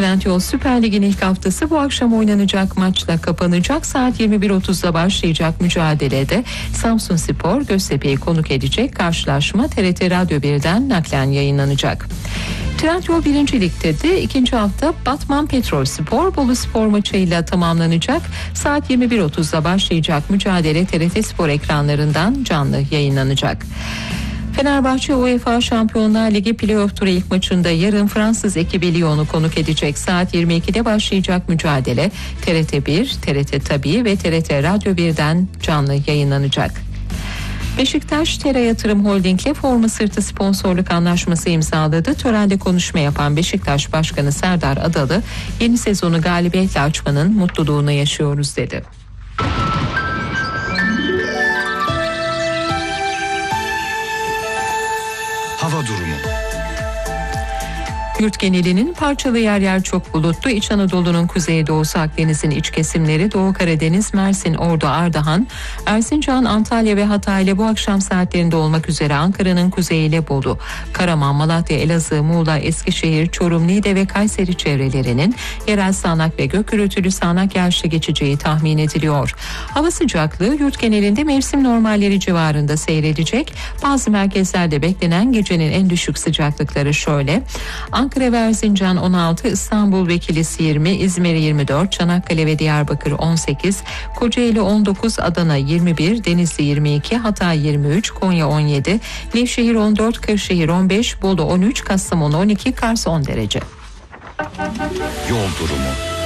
Trendyol Süper Lig'in ilk haftası bu akşam oynanacak maçla kapanacak. Saat 21.30'da başlayacak mücadelede Samsunspor Göztepe'yi konuk edecek. Karşılaşma TRT Radyo 1'den naklen yayınlanacak. Trendyol 1. Lig'de de ikinci hafta Batman Petrolspor Boluspor maçıyla tamamlanacak. Saat 21.30'da başlayacak mücadele TRT Spor ekranlarından canlı yayınlanacak. Fenerbahçe UEFA Şampiyonlar Ligi Playoff Turu ilk maçında yarın Fransız ekibi Lyon'u konuk edecek. Saat 22'de başlayacak mücadele TRT 1, TRT Tabii ve TRT Radyo 1'den canlı yayınlanacak. Beşiktaş Tera Yatırım Holding ile forma sırtı sponsorluk anlaşması imzaladı. Törende konuşma yapan Beşiktaş Başkanı Serdar Adalı, yeni sezonu galibiyetle açmanın mutluluğunu yaşıyoruz dedi. Hava durumu. Yurt genelinin parçalı yer çok bulutlu. İç Anadolu'nun kuzeydoğusu, Akdeniz'in iç kesimleri, Doğu Karadeniz, Mersin, Ordu, Ardahan, Erzincan, Antalya ve Hatay ile bu akşam saatlerinde olmak üzere Ankara'nın kuzeyiyle Bolu, Karaman, Malatya, Elazığ, Muğla, Eskişehir, Çorum, Niğde ve Kayseri çevrelerinin yerel sağanak ve gök gürültülü sağanak yağışlı geçeceği tahmin ediliyor. Hava sıcaklığı yurt genelinde mevsim normalleri civarında seyredecek. Bazı merkezlerde beklenen gecenin en düşük sıcaklıkları şöyle: Ankara ve Erzincan 16, İstanbul ve Kilis 20, İzmir 24, Çanakkale ve Diyarbakır 18, Kocaeli 19, Adana 21, Denizli 22, Hatay 23, Konya 17, Nevşehir 14, Kırşehir 15, Bolu 13, Kastamonu 12, Kars 10 derece. Yol durumu.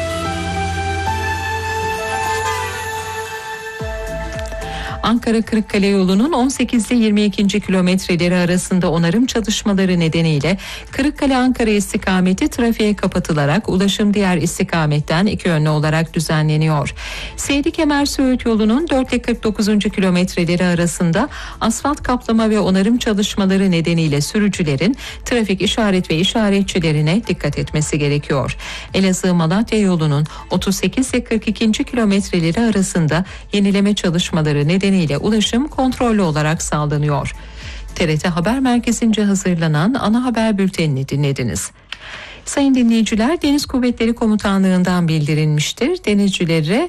Ankara-Kırıkkale yolunun 18 ile 22. kilometreleri arasında onarım çalışmaları nedeniyle Kırıkkale-Ankara istikameti trafiğe kapatılarak ulaşım diğer istikametten iki yönlü olarak düzenleniyor. Seydi-Kemer-Söğüt yolunun 4 ile 49. kilometreleri arasında asfalt kaplama ve onarım çalışmaları nedeniyle sürücülerin trafik işaret ve işaretçilerine dikkat etmesi gerekiyor. Elazığ-Malatya yolunun 38 ile 42. kilometreleri arasında yenileme çalışmaları nedeniyle ulaşım kontrollü olarak sağlanıyor. TRT Haber Merkezi'nce hazırlanan ana haber bültenini dinlediniz. Sayın dinleyiciler, Deniz Kuvvetleri Komutanlığı'ndan bildirilmiştir. Denizcilere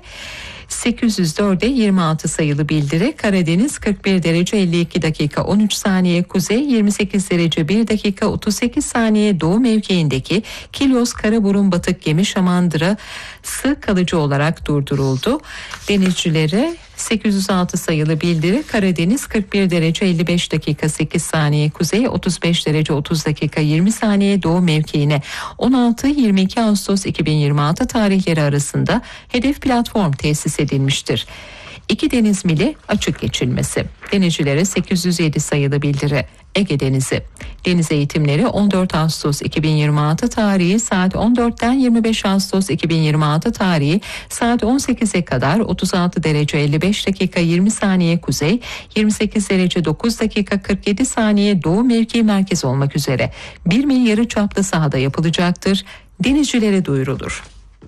804'e 26 sayılı bildiri: Karadeniz 41 derece 52 dakika 13 saniye kuzey, 28 derece 1 dakika 38 saniye doğu mevkiindeki Kilyos Karaburun batık gemi şamandırası kalıcı olarak durduruldu. Denizcilere 806 sayılı bildiri: Karadeniz 41 derece 55 dakika 8 saniye kuzey, 35 derece 30 dakika 20 saniye doğu mevkiine 16-22 Ağustos 2026 tarihleri arasında hedef platform tesis edilmiştir. 2 deniz mili açık geçilmesi. Denizcilere 807 sayılı bildiri: Ege Denizi. Deniz eğitimleri 14 Ağustos 2026 tarihi saat 14'ten 25 Ağustos 2026 tarihi saat 18'e kadar 36 derece 55 dakika 20 saniye kuzey, 28 derece 9 dakika 47 saniye doğu mevki merkez olmak üzere 1 mil yarıçaplı sahada yapılacaktır. Denizcilere duyurulur.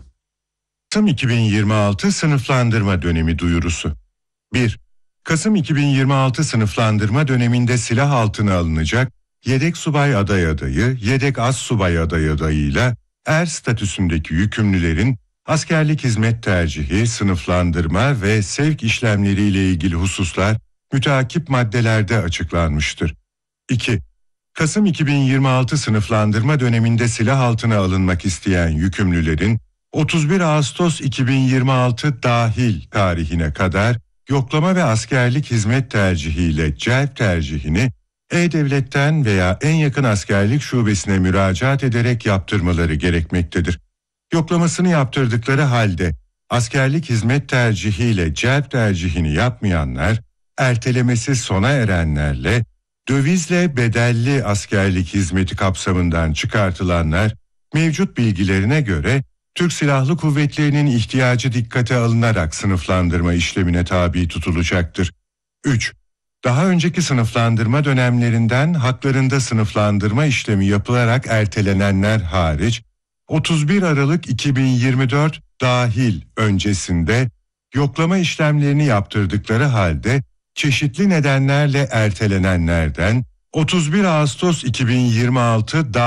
Kasım 2026 sınıflandırma dönemi duyurusu. 1. Kasım 2026 sınıflandırma döneminde silah altına alınacak yedek subay aday adayı, yedek az subay aday adayıyla er statüsündeki yükümlülerin askerlik hizmet tercihi, sınıflandırma ve sevk işlemleriyle ilgili hususlar müteakip maddelerde açıklanmıştır. 2. Kasım 2026 sınıflandırma döneminde silah altına alınmak isteyen yükümlülerin 31 Ağustos 2026 dahil tarihine kadar yoklama ve askerlik hizmet tercihiyle celp tercihini E-Devlet'ten veya en yakın askerlik şubesine müracaat ederek yaptırmaları gerekmektedir. Yoklamasını yaptırdıkları halde askerlik hizmet tercihiyle celp tercihini yapmayanlar, ertelemesi sona erenlerle dövizle bedelli askerlik hizmeti kapsamından çıkartılanlar mevcut bilgilerine göre Türk Silahlı Kuvvetleri'nin ihtiyacı dikkate alınarak sınıflandırma işlemine tabi tutulacaktır. 3. Daha önceki sınıflandırma dönemlerinden haklarında sınıflandırma işlemi yapılarak ertelenenler hariç 31 Aralık 2024 dahil öncesinde yoklama işlemlerini yaptırdıkları halde çeşitli nedenlerle ertelenenlerden 31 Ağustos 2026